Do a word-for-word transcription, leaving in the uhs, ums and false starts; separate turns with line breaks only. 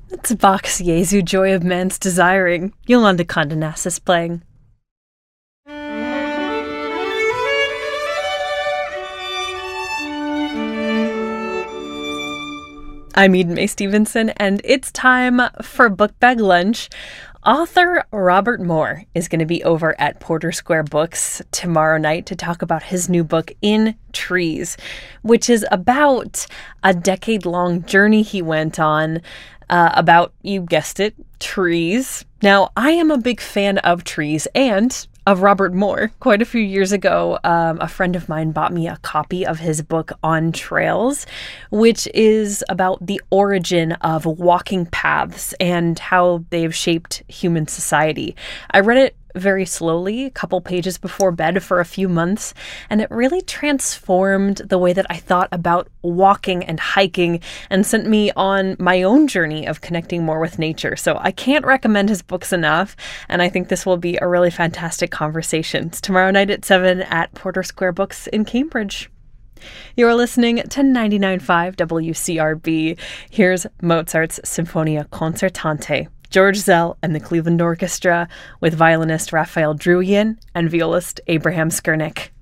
It's Vox Jesu, Joy of Man's Desiring. Yolanda Condenas playing. I'm Eden Mae Stevenson, and it's time for Book Bag Lunch. Author Robert Moore is going to be over at Porter Square Books tomorrow night to talk about his new book, In Trees, which is about a decade-long journey he went on uh, about, you guessed it, trees. Now, I am a big fan of trees and of Robert Moore. Quite a few years ago, um, a friend of mine bought me a copy of his book On Trails, which is about the origin of walking paths and how they've shaped human society. I read it very slowly, a couple pages before bed for a few months, and it really transformed the way that I thought about walking and hiking and sent me on my own journey of connecting more with nature. So I can't recommend his books enough, and I think this will be a really fantastic conversation. It's tomorrow night at seven at Porter Square Books in Cambridge. You're listening to ninety-nine point five W C R B. Here's Mozart's Sinfonia Concertante, George Szell and the Cleveland Orchestra with violinist Raphael Druyan and violist Abraham Skurnik.